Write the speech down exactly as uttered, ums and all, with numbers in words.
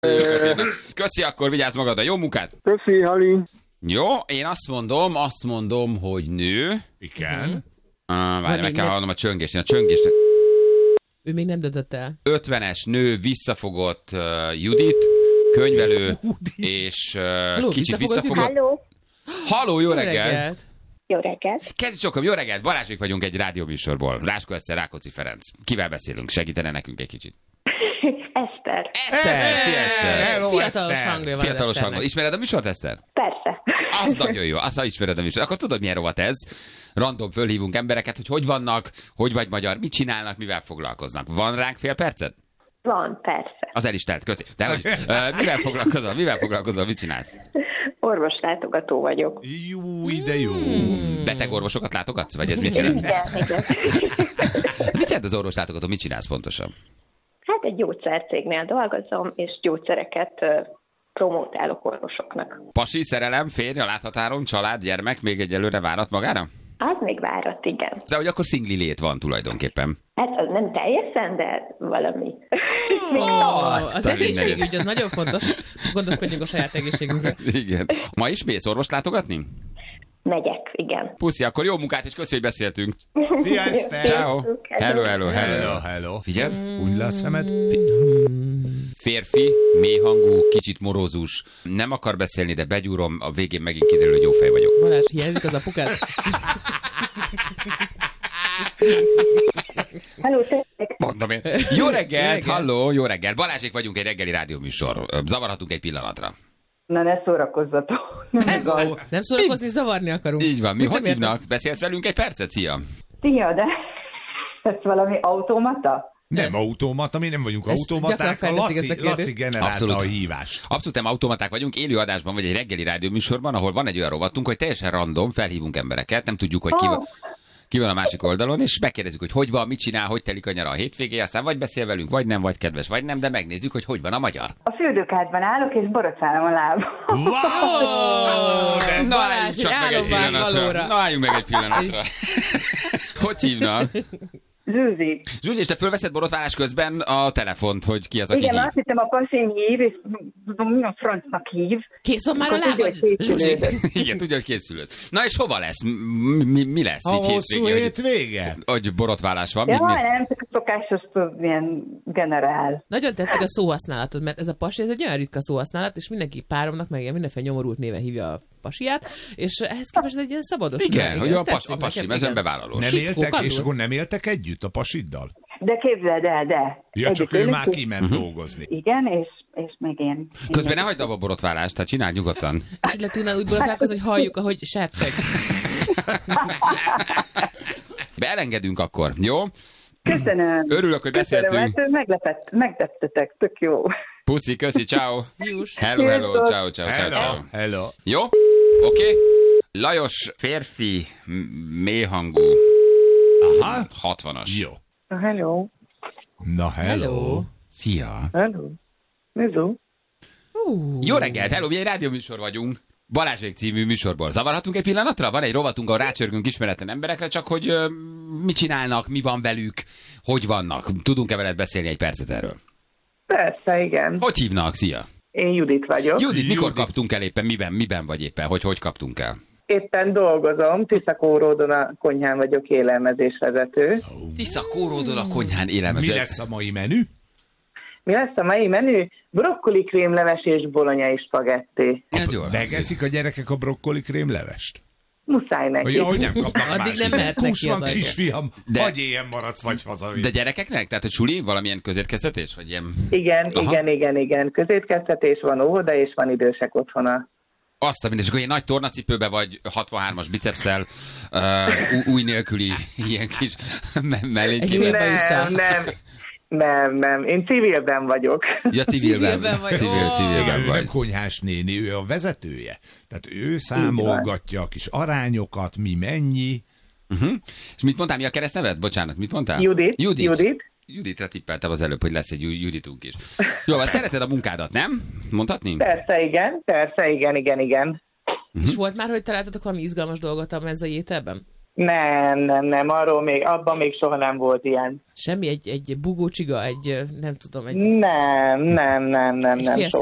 Köszi, akkor vigyázz magadra. Jó munkát! Köszi, Hali. Jó, én azt mondom, azt mondom, hogy nő. Igen. Ah, várj, meg kell hallanom a csöngést. A csöngést. Ő még nem döntött el. ötvenes nő, visszafogott uh, Judit, könyvelő, és uh, Halló, kicsit visszafogott visszafogott. Halló, Halló, jó Jó reggel! reggelt! jó reggelt. Kezdj csokom, jó reggelt! Balázsék vagyunk egy rádióműsorból. Láskó Eszter, Rákóczi Ferenc. Kivel beszélünk? Segítene nekünk egy kicsit. Eszter. Eszter! Szia, Eszter! Hello, Fiatalos Eszter. hangja van Fiatalos Eszternek. hangon. Ismered a műsort, Eszter? Persze. Az nagyon jó, azt ha ismered a műsort. Akkor tudod, milyen rovat ez? Random fölhívunk embereket, hogy hogy vannak, hogy vagy magyar, mit csinálnak, mivel foglalkoznak. Van ránk fél percet? Van, persze. Az el is telt, köszi. De hogy, uh, mivel foglalkozol, mivel foglalkozol, mit csinálsz? Orvoslátogató vagyok. Jó, ide jó. Beteg orvosokat látogatsz? Vagy ez mit jelent? Igen, igen. Mit jelent az orvoslátogató? Mit csinálsz pontosan? Hát egy gyógyszercégnél dolgozom, és gyógyszereket uh, promótálok orvosoknak. Pasi, szerelem, férj, a láthatáron, család, gyermek még egyelőre várat magára? Az még várat, igen. De hogy akkor szingli lét van tulajdonképpen. Hát az nem teljesen, de valami. Oh, Azt az a egészségügy, az nagyon fontos. Gondoskodjunk a saját egészségünkről. Igen. Ma is mész orvos látogatni? Megyek, igen. Puszi, akkor jó munkát, és köszi, hogy beszéltünk. Szia, Eszter. Ciao. Hello, hello, hello. Hello, hello. Figyelj, Úgy le a szemed? férfi, mélyhangú, kicsit morózus, nem akar beszélni, de begyúrom, a végén megint kiderül, hogy jó fej vagyok. Balázs, hiányzik az apukád? Hello, tessék. Mondom én. Jó reggelt, halló, jó reggelt. Balázsék vagyunk, egy reggeli rádióműsor. Zavarhatunk egy pillanatra. Na, ne szórakozzatok. Nem igaz. Nem szórakozni, zavarni akarunk. Így van, mi Mit hogy nem hívnak? értesz? Beszélsz velünk egy percet? Szia! Szia, de ez valami automata? Nem automata, mi nem vagyunk Ezt automaták, gyakran a felteszik ezt a Laci, kérdést. Laci generálta Abszolút. a hívást. Abszolút nem automaták vagyunk, élő adásban vagy egy reggeli rádióműsorban, ahol van egy olyan rovatunk, hogy teljesen random, felhívunk embereket, nem tudjuk, hogy ki van, ki van a másik oldalon, és megkérdezzük, hogy hogy van, mit csinál, hogy telik a nyara a hétvégéje, aztán vagy beszél velünk, vagy nem, vagy kedves, vagy nem, de megnézzük, hogy hogy van a magyar. A fürdőkádban állok, és borocálom a lábam. Wow! De Na, Balázs, álljunk csak egy meg egy álomvár pillanatra. valóra. Na, álljunk meg egy pillanatra. Hogy hívnak? Zsuzsi. Zsuzsi, és te fölveszed borotválás közben a telefont, hogy ki az, aki Igen, hív. azt hittem a pasim hív, és mi a francnak hív. Kész van már a Akkor tudja, lábad? hogy Zsuzsi. készülődött. Igen, tudja, hogy készülőd. Na és hova lesz? Mi, mi, mi lesz a így hosszú hétvégén, hogy, hétvége? hogy borotválás van? Mi, Ja, mi? nem, csak a szokásos tudod, ilyen generál. Nagyon tetszik a szóhasználatod, mert ez a pasi, ez egy olyan ritka szóhasználat, és mindenki páromnak, meg ilyen mindenféle nyomorult néven hívja a pasiát, és ehhez képest ez egy ilyen szabados. Igen, dolog, hogy ez a, pas, tetszik a pasi, nekem, ez igen. önbevállalós. Nem Fickó, éltek, kandul. és akkor nem éltek együtt a pasiddal? De képzeld el, de. Ja, csak Együtt ő már élünk, kiment dolgozni. igen, és, és még én. Közben ne hagyd abba a borotválást, tehát csináld nyugodtan. És le tudnál úgy borotválkozni, hogy halljuk, ahogy serceg. Be elengedünk akkor, jó? Köszönöm. Örülök, hogy Köszönöm, beszéltünk. hát meglepett, megleptetek, tök jó. Puszi, köszi, ciao. Fiús. Hello, hello, Sziasztok. ciao, ciao, ciao, ciao. Hello, hello. Jó? Oké. Okay. Lajos, férfi, m- mélyhangú, Aha, hatvanas. jó. Hello. Na, hello. Hello. Szia. Hello. Mizu? Uh, Jó reggelt, hello, mi egy rádióműsor vagyunk. Balázsék című műsorból. Zavarhatunk egy pillanatra? Van egy rovatunk, ahol rácsörgünk ismeretlen emberekre, csak hogy ö, mit csinálnak, mi van velük, hogy vannak. Tudunk-e veled beszélni egy percet erről? Persze, igen. Hogy hívnak? Szia. Én Judit vagyok. Judit, mikor Judit. kaptunk el éppen? Miben, miben vagy éppen? Hogy hogy kaptunk el? Éppen dolgozom, Tiszakóródon a konyhán vagyok élelmezésvezető. Tisza kóródon a konyhán Mi élelmező. lesz a mai menü? Mi lesz a mai menü? Brokkoli krémleves és bolonyai spagetti. Ez jól hangzik. Megeszik a gyerekek a brokkoli krémlevest? Muszáj neki. Ja, hogy nem kapnak Addig más. nem mehetnek Hús ki van, az ajtón. kisfiam, De- vagy ilyen maradsz, vagy hazavisz. De gyerekeknek? Tehát, hogy suli? Valamilyen közétkeztetés? Vagy ilyen... Igen, Aha. igen, igen, igen. Közétkeztetés van, óvoda, és van idősek otthona. Azt a minden, és akkor ilyen nagy tornacipőbe vagy hatvanhármas bicepsszel, uh, új nélküli ilyen kis me- mellékében. Egy Félbe vissza. Nem, nem, nem, nem. Én civilben vagyok. Ja, civilben. Civilben vagy. Civil, Ó. civilben Igen, ő nem vagy. konyhás néni, ő a vezetője. Tehát ő számolgatja a kis arányokat, mi mennyi. Uh-huh. És mit mondtál, mi a keresztneved? Bocsánat, mit mondtál? Judit. Judit. Judit. Juditre tippeltem az előbb, hogy lesz egy Ju- Juditunk is. Jó, hát szereted a munkádat, nem? Mondhatni? Persze, igen, persze, igen, igen, igen. És volt már, hogy találtatok valami izgalmas dolgot a menzai ételben? Nem, nem, nem, arról még, abban még soha nem volt ilyen. Semmi, egy, egy bugócsiga, egy nem tudom, egy... Nem, nem, nem, nem, Egy nem, fél